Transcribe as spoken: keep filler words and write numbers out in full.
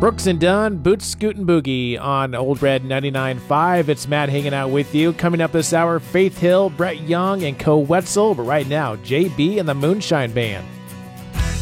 Brooks and Dunn, Boots, Scoot, and Boogie on Old Red ninety-nine point five. It's Matt hanging out with you. Coming up this hour, Faith Hill, Brett Young, and Co Wetzel. But right now, J B and the Moonshine Band.